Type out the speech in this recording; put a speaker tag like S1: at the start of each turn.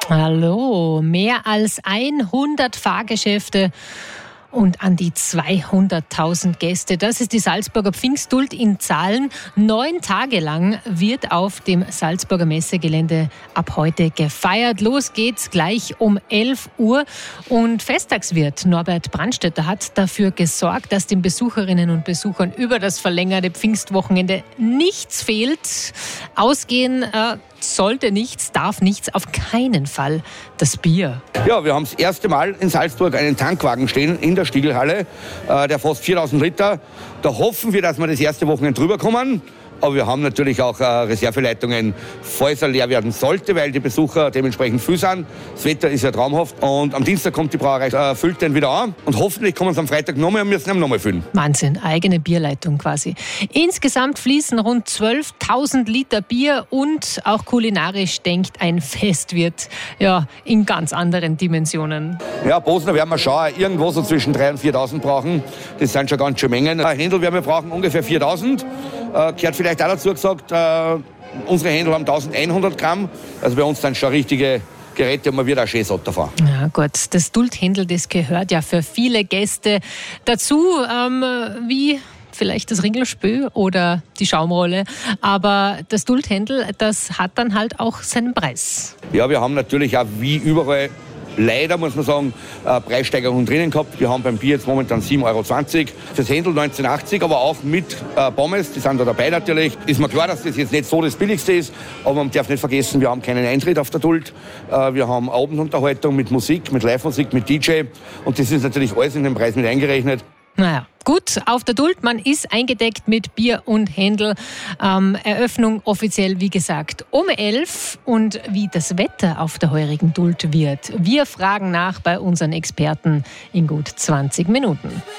S1: Hallo, mehr als 100 Fahrgeschäfte und an die 200.000 Gäste. Das ist die Salzburger Pfingstduld in Zahlen. 9 Tage lang wird auf dem Salzburger Messegelände ab heute gefeiert. Los geht's gleich um 11 Uhr. Und Festtagswirt Norbert Brandstätter hat dafür gesorgt, dass den Besucherinnen und Besuchern über das verlängerte Pfingstwochenende nichts fehlt. Ausgehen sollte nichts, darf nichts, auf keinen Fall das Bier.
S2: Ja, wir haben das erste Mal in Salzburg einen Tankwagen stehen in der Stiegelhalle, der fast 4.000 Liter. Da hoffen wir, dass wir das erste Wochenende drüber kommen. Aber wir haben natürlich auch Reserveleitungen, falls er leer werden sollte, weil die Besucher dementsprechend viel sind. Das Wetter ist ja traumhaft. Und am Dienstag kommt die Brauerei, füllt den wieder an. Und hoffentlich kommen sie am Freitag nochmal und müssen ihn nochmal füllen.
S1: Wahnsinn, eigene Bierleitung quasi. Insgesamt fließen rund 12.000 Liter Bier und auch kulinarisch denkt ein Festwirt ja in ganz anderen Dimensionen.
S2: Ja, Bosner werden wir schon irgendwo so zwischen 3.000 und 4.000 brauchen. Das sind schon ganz schön Mengen. Händel werden wir brauchen ungefähr 4.000. Gehört vielleicht auch dazu gesagt, unsere Händel haben 1.100 Gramm. Also bei uns sind schon richtige Geräte und man wird auch schön satt davon.
S1: Ja gut, das Duldhändel, das gehört ja für viele Gäste dazu, wie vielleicht das Ringelspö oder die Schaumrolle. Aber das Duldhändel, das hat dann halt auch seinen Preis.
S2: Ja, wir haben natürlich auch wie überall leider, muss man sagen, Preissteigerungen drinnen gehabt. Wir haben beim Bier jetzt momentan 7,20 €. Fürs Händel 19,80 €, aber auch mit Pommes, die sind da dabei natürlich. Ist mir klar, dass das jetzt nicht so das Billigste ist, aber man darf nicht vergessen, wir haben keinen Eintritt auf der Duld. Wir haben Abendunterhaltung mit Musik, mit Live-Musik, mit DJ und das ist natürlich alles in den Preis mit eingerechnet.
S1: Naja, gut, auf der Duld, man ist eingedeckt mit Bier und Händel. Eröffnung offiziell, wie gesagt, um 11 und wie das Wetter auf der heurigen Duld wird. Wir fragen nach bei unseren Experten in gut 20 Minuten.